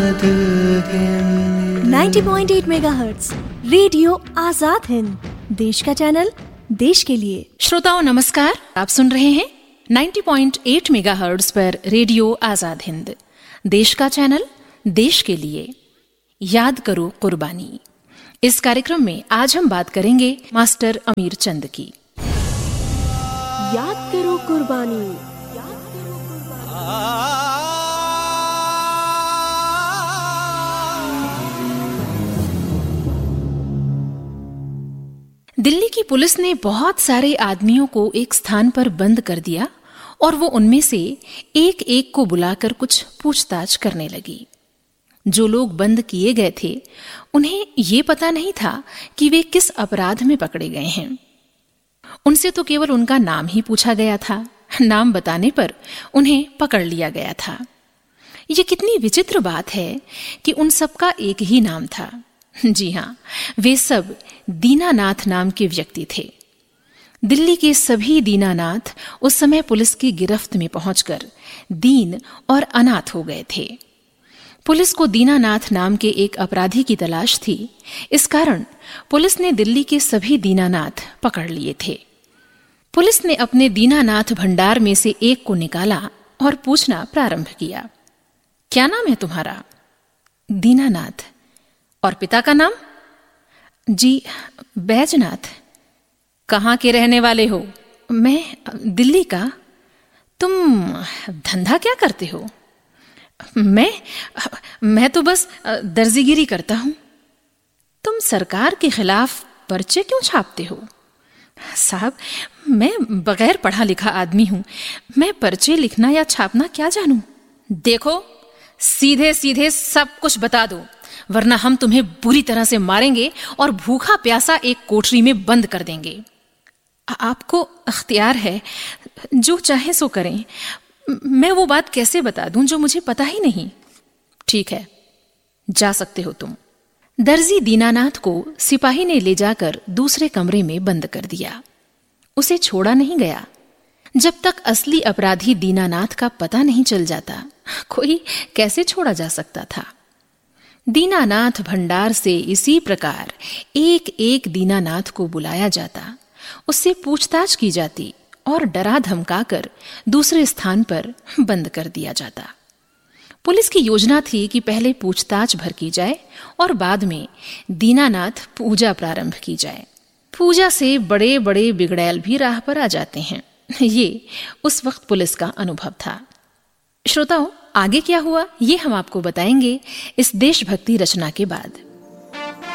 90.8 megahertz radio Azad Hind, देश का channel, देश के लिए। श्रोताओं नमस्कार, आप सुन रहे हैं 90.8 मेगाहर्ट्ज पर रेडियो आजाद हिंद, देश का चैनल, देश के लिए। याद करो कुर्बानी। इस कार्यक्रम में आज हम बात करेंगे मास्टर अमीर चंद की। याद करो कुर्बानी। दिल्ली की पुलिस ने बहुत सारे आदमियों को एक स्थान पर बंद कर दिया और वो उनमें से एक एक को बुलाकर कुछ पूछताछ करने लगी। जो लोग बंद किए गए थे उन्हें ये पता नहीं था कि वे किस अपराध में पकड़े गए हैं। उनसे तो केवल उनका नाम ही पूछा गया था। नाम बताने पर उन्हें पकड़ लिया गया था। ये कितनी विचित्र बात है कि उन सबका एक ही नाम था। जी हाँ, वे सब दीनानाथ नाम के व्यक्ति थे। दिल्ली के सभी दीनानाथ उस समय पुलिस की गिरफ्त में पहुंचकर दीन और अनाथ हो गए थे। पुलिस को दीनानाथ नाम के एक अपराधी की तलाश थी। इस कारण पुलिस ने दिल्ली के सभी दीनानाथ पकड़ लिए थे। पुलिस ने अपने दीनानाथ भंडार में से एक को निकाला और पूछना प्रारंभ किया, क्या नाम है तुम्हारा? दीनानाथ। और पिता का नाम? जी, बैजनाथ। कहाँ के रहने वाले हो? मैं दिल्ली का। तुम धंधा क्या करते हो? मैं तो बस दर्जीगिरी करता हूं। तुम सरकार के खिलाफ पर्चे क्यों छापते हो? साहब, मैं बगैर पढ़ा लिखा आदमी हूं। मैं पर्चे लिखना या छापना क्या जानूं? देखो, सीधे सीधे सब कुछ बता दो, वरना हम तुम्हें बुरी तरह से मारेंगे और भूखा प्यासा एक कोठरी में बंद कर देंगे। आपको अख्तियार है, जो चाहे सो करें। मैं वो बात कैसे बता दूं जो मुझे पता ही नहीं। ठीक है, जा सकते हो तुम। दर्जी दीनानाथ को सिपाही ने ले जाकर दूसरे कमरे में बंद कर दिया। उसे छोड़ा नहीं गया जब तक असली अपराधी दीनानाथ का पता नहीं चल जाता। कोई कैसे छोड़ा जा सकता था? दीनानाथ भंडार से इसी प्रकार एक एक दीनानाथ को बुलाया जाता, उससे पूछताछ की जाती और डरा धमकाकर दूसरे स्थान पर बंद कर दिया जाता। पुलिस की योजना थी कि पहले पूछताछ भर की जाए और बाद में दीनानाथ पूजा प्रारंभ की जाए। पूजा से बड़े बड़े बिगड़ैल भी राह पर आ जाते हैं। ये उस वक्त पुलिस का अनुभव था। श्रोताओं, आगे क्या हुआ ये हम आपको बताएंगे इस देशभक्ति रचना के बाद।